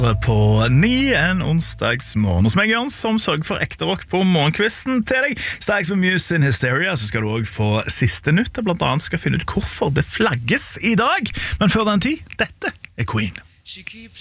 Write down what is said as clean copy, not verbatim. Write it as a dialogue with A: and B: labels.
A: På 9 en onsdagsmorgen hos meg, Jørn, som sørger for ekte rock på morgenkvisten til deg. Straks med Muse in Hysteria, så skal du også få siste nytt. Blant annet skal finne ut hvorfor det flagges i dag. Men før den tid, dette er Queen.